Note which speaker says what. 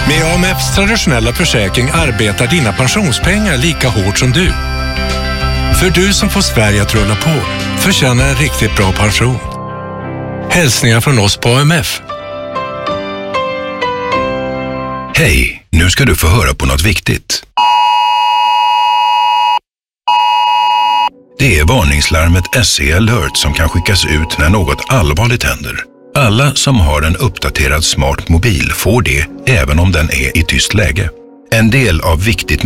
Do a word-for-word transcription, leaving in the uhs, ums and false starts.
Speaker 1: Med A M F:s traditionella försäkring arbetar dina pensionspengar lika hårt som du. För du som får Sverige att rulla på förtjänar en riktigt bra pension. Hälsningar från oss på A M F.
Speaker 2: Hej, nu ska du få höra på något viktigt. Det är varningslarmet S C Alert som kan skickas ut när något allvarligt händer. Alla som har en uppdaterad smart mobil får det även om den är i tyst läge. En del av viktigt